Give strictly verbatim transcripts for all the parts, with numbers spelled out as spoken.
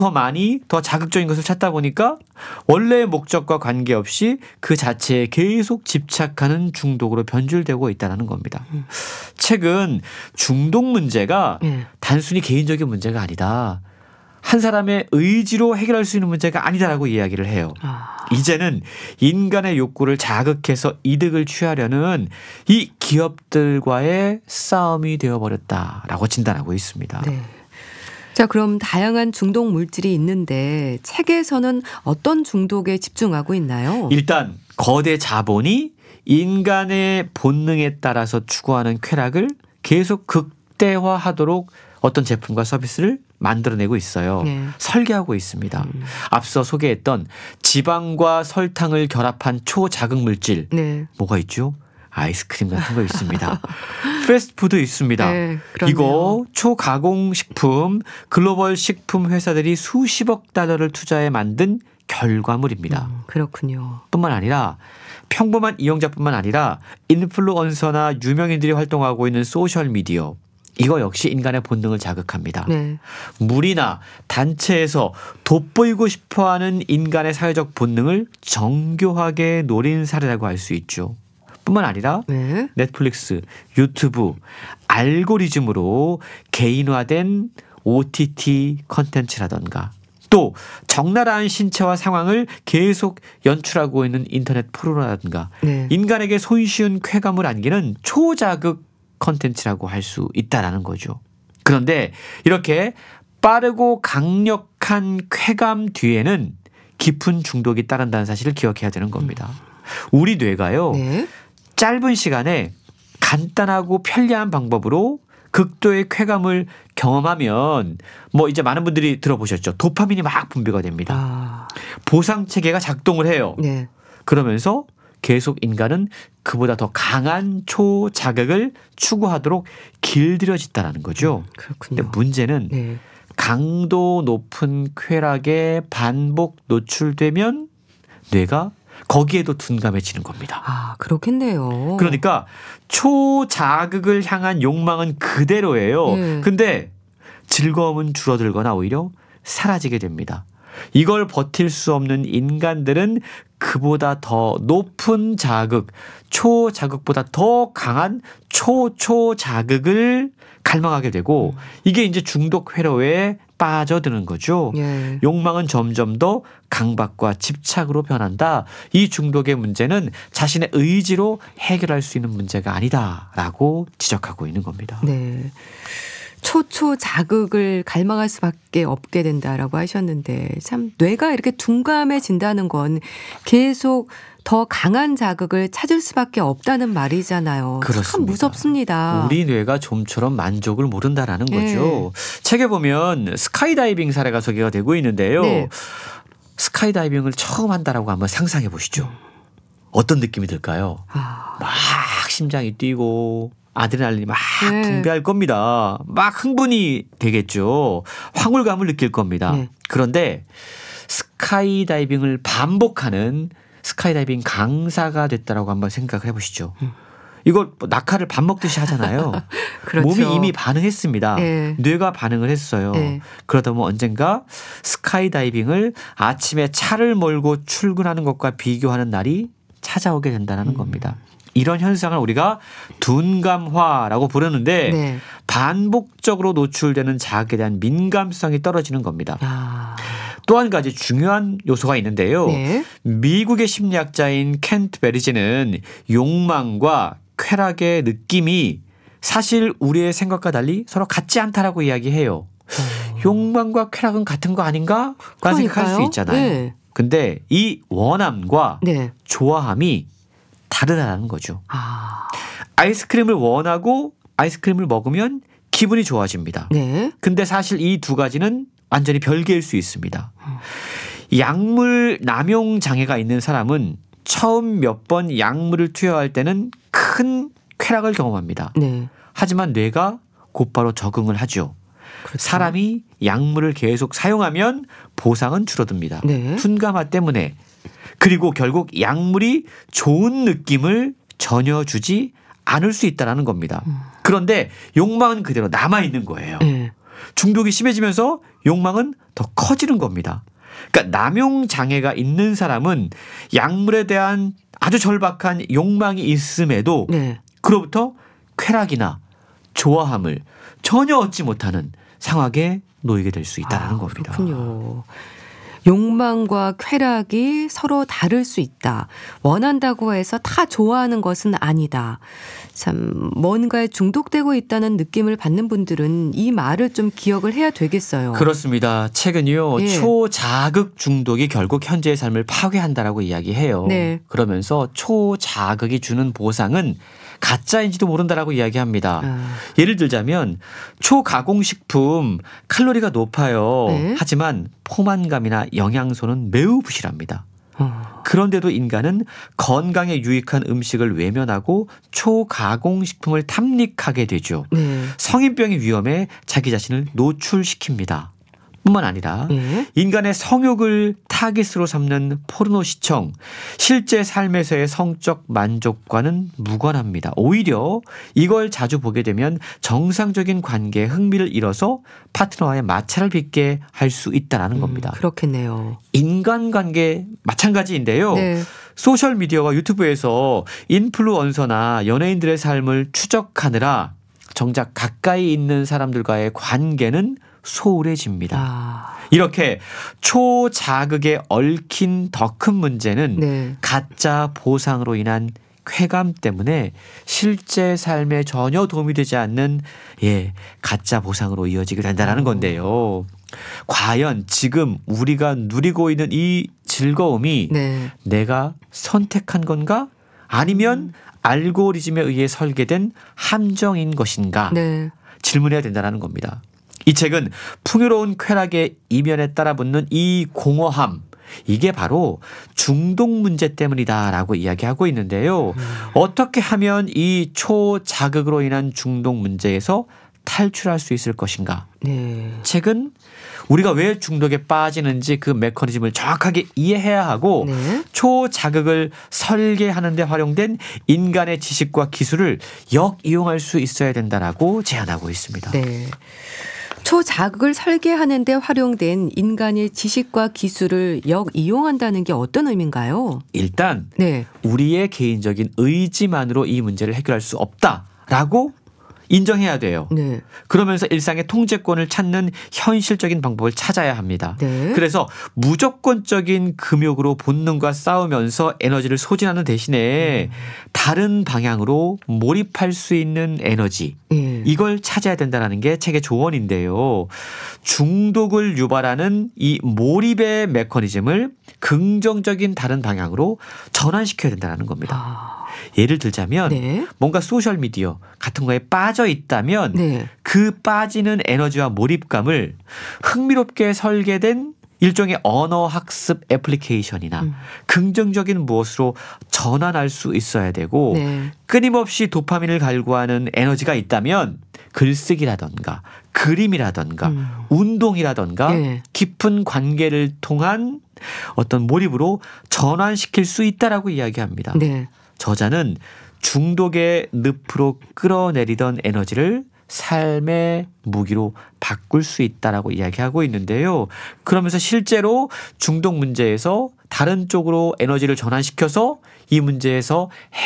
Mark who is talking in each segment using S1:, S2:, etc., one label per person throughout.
S1: 더 많이 더 자극적인 것을 찾다 보니까 원래의 목적과 관계없이 그 자체에 계속 집착하는 중독으로 변질되고 있다는 겁니다. 음. 책은 중독 문제가 네. 단순히 개인적인 문제가 아니다. 한 사람의 의지로 해결할 수 있는 문제가 아니다라고 이야기를 해요. 아. 이제는 인간의 욕구를 자극해서 이득을 취하려는 이 기업들과의 싸움이 되어버렸다라고 진단하고 있습니다.
S2: 네. 자, 그럼 다양한 중독 물질이 있는데 책에서는 어떤 중독에 집중하고 있나요?
S1: 일단 거대 자본이 인간의 본능에 따라서 추구하는 쾌락을 계속 극대화하도록 어떤 제품과 서비스를 만들어내고 있어요. 네. 설계하고 있습니다. 음. 앞서 소개했던 지방과 설탕을 결합한 초자극 물질 네. 뭐가 있죠? 아이스크림 같은 거 있습니다. 패스트푸드 있습니다. 네, 이거 초가공식품 글로벌 식품 회사들이 수십억 달러를 투자해 만든 결과물입니다.
S2: 음, 그렇군요.
S1: 뿐만 아니라 평범한 이용자뿐만 아니라 인플루언서나 유명인들이 활동하고 있는 소셜미디어 이거 역시 인간의 본능을 자극합니다. 네. 무리나 단체에서 돋보이고 싶어하는 인간의 사회적 본능을 정교하게 노린 사례라고 할 수 있죠. 뿐만 아니라 네. 넷플릭스, 유튜브, 알고리즘으로 개인화된 오티티 컨텐츠라던가 또 적나라한 신체와 상황을 계속 연출하고 있는 인터넷 포르노라든가 네. 인간에게 손쉬운 쾌감을 안기는 초자극 컨텐츠라고 할 수 있다라는 거죠. 그런데 이렇게 빠르고 강력한 쾌감 뒤에는 깊은 중독이 따른다는 사실을 기억해야 되는 겁니다. 우리 뇌가요. 네. 짧은 시간에 간단하고 편리한 방법으로 극도의 쾌감을 경험하면 뭐 이제 많은 분들이 들어보셨죠. 도파민이 막 분비가 됩니다. 아. 보상체계가 작동을 해요. 네. 그러면서 계속 인간은 그보다 더 강한 초자극을 추구하도록 길들여진다는 거죠.
S2: 음, 그렇군요.
S1: 근데 문제는 네. 강도 높은 쾌락에 반복 노출되면 뇌가 거기에도 둔감해지는 겁니다.
S2: 아, 그렇겠네요.
S1: 그러니까 초자극을 향한 욕망은 그대로예요. 네. 근데 즐거움은 줄어들거나 오히려 사라지게 됩니다. 이걸 버틸 수 없는 인간들은 그보다 더 높은 자극, 초자극보다 더 강한 초초자극을 갈망하게 되고 이게 이제 중독 회로에 빠져드는 거죠. 예. 욕망은 점점 더 강박과 집착으로 변한다. 이 중독의 문제는 자신의 의지로 해결할 수 있는 문제가 아니다라고 지적하고 있는 겁니다.
S2: 네. 초초 자극을 갈망할 수밖에 없게 된다라고 하셨는데 참 뇌가 이렇게 둔감해진다는 건 계속 더 강한 자극을 찾을 수밖에 없다는 말이잖아요.
S1: 그렇습니다.
S2: 참 무섭습니다.
S1: 우리 뇌가 좀처럼 만족을 모른다라는 거죠. 네. 책에 보면 스카이다이빙 사례가 소개가 되고 있는데요. 네. 스카이다이빙을 처음 한다라고 한번 상상해 보시죠. 어떤 느낌이 들까요? 아. 막 심장이 뛰고 아드레날린이 막 네. 분비할 겁니다. 막 흥분이 되겠죠. 황홀감을 느낄 겁니다. 네. 그런데 스카이다이빙을 반복하는 스카이다이빙 강사가 됐다라고 한번 생각을 해보시죠. 음. 이걸 낙하를 밥 먹듯이 하잖아요. 그렇죠. 몸이 이미 반응했습니다. 네. 뇌가 반응을 했어요. 네. 그러다 보면 언젠가 스카이다이빙을 아침에 차를 몰고 출근하는 것과 비교하는 날이 찾아오게 된다는 음. 겁니다. 이런 현상을 우리가 둔감화라고 부르는데 네. 반복적으로 노출되는 자극에 대한 민감성이 떨어지는 겁니다. 아. 또 한 가지 중요한 요소가 있는데요. 네. 미국의 심리학자인 켄트 베리지는 욕망과 쾌락의 느낌이 사실 우리의 생각과 달리 서로 같지 않다라고 이야기해요. 음. 욕망과 쾌락은 같은 거 아닌가? 라는 생각할 수 있잖아요. 네. 근데 이 원함과 네. 좋아함이 다르다는 거죠. 아. 아이스크림을 원하고 아이스크림을 먹으면 기분이 좋아집니다. 네. 근데 사실 이 두 가지는 완전히 별개일 수 있습니다. 음. 약물 남용 장애가 있는 사람은 처음 몇 번 약물을 투여할 때는 큰 쾌락을 경험합니다. 네. 하지만 뇌가 곧바로 적응을 하죠. 그렇죠. 사람이 약물을 계속 사용하면 보상은 줄어듭니다. 네. 둔감화 때문에. 그리고 결국 약물이 좋은 느낌을 전혀 주지 않을 수 있다는 겁니다. 음. 그런데 욕망은 그대로 남아있는 거예요. 네. 중독이 심해지면서 욕망은 더 커지는 겁니다. 그러니까 남용 장애가 있는 사람은 약물에 대한 아주 절박한 욕망이 있음에도 네. 그로부터 쾌락이나 좋아함을 전혀 얻지 못하는 상황에 놓이게 될 수 있다는 아, 겁니다.
S2: 그렇군요. 욕망과 쾌락이 서로 다를 수 있다. 원한다고 해서 다 좋아하는 것은 아니다. 참 뭔가에 중독되고 있다는 느낌을 받는 분들은 이 말을 좀 기억을 해야 되겠어요.
S1: 그렇습니다. 최근요. 예. 초자극 중독이 결국 현재의 삶을 파괴한다라고 이야기해요. 네. 그러면서 초자극이 주는 보상은 가짜인지도 모른다라고 이야기합니다. 아. 예를 들자면 초가공식품 칼로리가 높아요. 네? 하지만 포만감이나 영양소는 매우 부실합니다. 어. 그런데도 인간은 건강에 유익한 음식을 외면하고 초가공식품을 탐닉하게 되죠. 네. 성인병의 위험에 자기 자신을 노출시킵니다. 뿐만 아니라 네. 인간의 성욕을 타깃으로 삼는 포르노 시청, 실제 삶에서의 성적 만족과는 무관합니다. 오히려 이걸 자주 보게 되면 정상적인 관계에 흥미를 잃어서 파트너와의 마찰을 빚게 할 수 있다는 음, 겁니다.
S2: 그렇겠네요.
S1: 인간관계 마찬가지인데요. 네. 소셜미디어와 유튜브에서 인플루언서나 연예인들의 삶을 추적하느라 정작 가까이 있는 사람들과의 관계는 소홀해집니다. 아. 이렇게 초자극에 얽힌 더 큰 문제는 네. 가짜 보상으로 인한 쾌감 때문에 실제 삶에 전혀 도움이 되지 않는 예, 가짜 보상으로 이어지게 된다는 건데요. 과연 지금 우리가 누리고 있는 이 즐거움이 네. 내가 선택한 건가? 아니면 음. 알고리즘에 의해 설계된 함정인 것인가? 네. 질문해야 된다는 겁니다. 이 책은 풍요로운 쾌락의 이면에 따라붙는 이 공허함, 이게 바로 중독 문제 때문이다라고 이야기하고 있는데요. 음. 어떻게 하면 이 초자극으로 인한 중독 문제에서 탈출할 수 있을 것인가? 네. 책은 우리가 왜 중독에 빠지는지 그 메커니즘을 정확하게 이해해야 하고 네. 초자극을 설계하는 데 활용된 인간의 지식과 기술을 역이용할 수 있어야 된다라고 제안하고 있습니다.
S2: 네. 초자극을 설계하는 데 활용된 인간의 지식과 기술을 역이용한다는 게 어떤 의미인가요?
S1: 일단 네. 우리의 개인적인 의지만으로 이 문제를 해결할 수 없다라고 인정해야 돼요. 네. 그러면서 일상의 통제권을 찾는 현실적인 방법을 찾아야 합니다. 네. 그래서 무조건적인 금욕으로 본능과 싸우면서 에너지를 소진하는 대신에 음. 다른 방향으로 몰입할 수 있는 에너지 네. 이걸 찾아야 된다는 게 책의 조언인데요. 중독을 유발하는 이 몰입의 메커니즘을 긍정적인 다른 방향으로 전환시켜야 된다는 겁니다. 아. 예를 들자면 네. 뭔가 소셜미디어 같은 거에 빠져 있다면 네. 그 빠지는 에너지와 몰입감을 흥미롭게 설계된 일종의 언어 학습 애플리케이션이나 음. 긍정적인 무엇으로 전환할 수 있어야 되고 네. 끊임없이 도파민을 갈구하는 에너지가 있다면 글쓰기라던가 그림이라던가 음. 운동이라던가 네. 깊은 관계를 통한 어떤 몰입으로 전환시킬 수 있다라고 이야기합니다. 네. 저자는 중독의 늪으로 끌어내리던 에너지를 삶의 무기로 바꿀 수 있다라고 이야기하고 있는데요. 그러면서 실제로 중독 문제에서 다른 쪽으로 에너지를 전환시켜서 이 문제에서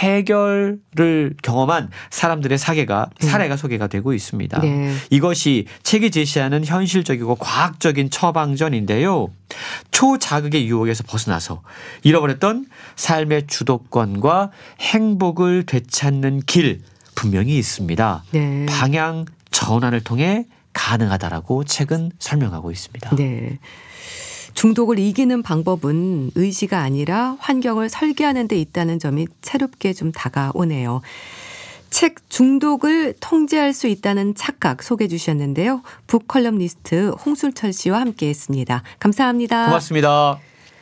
S1: 해결을 경험한 사람들의 사례가, 사례가 소개가 되고 있습니다. 네. 이것이 책이 제시하는 현실적이고 과학적인 처방전인데요. 초자극의 유혹에서 벗어나서 잃어버렸던 삶의 주도권과 행복을 되찾는 길 분명히 있습니다. 네. 방향 전환을 통해 가능하다라고 책은 설명하고 있습니다.
S2: 네. 중독을 이기는 방법은 의지가 아니라 환경을 설계하는 데 있다는 점이 새롭게 좀 다가오네요. 책 중독을 통제할 수 있다는 착각 소개해 주셨는데요. 북컬럼니스트 홍순철 씨와 함께했습니다. 감사합니다.
S1: 고맙습니다.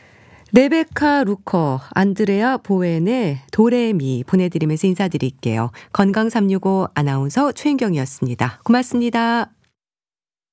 S2: 레베카 루커, 안드레아 보웬의 도레미 보내드리면서 인사드릴게요. 건강 삼육오 아나운서 최인경이었습니다. 고맙습니다.